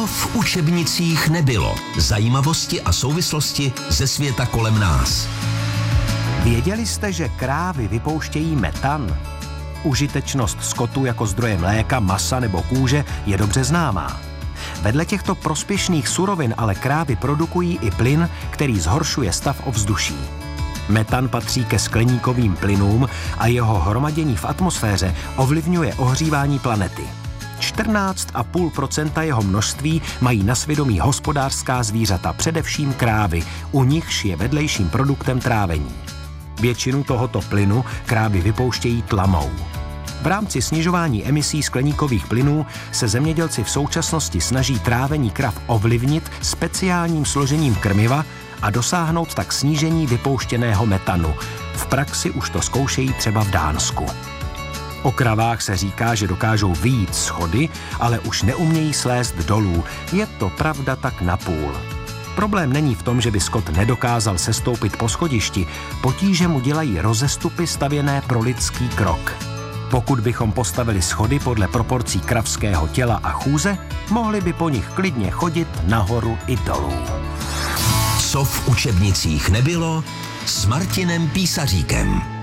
Co v učebnicích nebylo? Zajímavosti a souvislosti ze světa kolem nás. Věděli jste, že krávy vypouštějí metan? Užitečnost skotu jako zdroje mléka, masa nebo kůže je dobře známá. Vedle těchto prospěšných surovin ale krávy produkují i plyn, který zhoršuje stav ovzduší. Metan patří ke skleníkovým plynům a jeho hromadění v atmosféře ovlivňuje ohřívání planety. 14,5% jeho množství mají na svědomí hospodářská zvířata, především krávy, u nichž je vedlejším produktem trávení. Většinu tohoto plynu krávy vypouštějí tlamou. V rámci snižování emisí skleníkových plynů se zemědělci v současnosti snaží trávení krav ovlivnit speciálním složením krmiva a dosáhnout tak snížení vypouštěného metanu. V praxi už to zkoušejí třeba v Dánsku. O kravách se říká, že dokážou vyjít z chody, ale už neumějí slézt dolů. Je to pravda tak napůl. Problém není v tom, že by skot nedokázal sestoupit po schodišti, potíže mu dělají rozestupy stavěné pro lidský krok. Pokud bychom postavili schody podle proporcí kravského těla a chůze, mohli by po nich klidně chodit nahoru i dolů. Co v učebnicích nebylo s Martinem Písaříkem.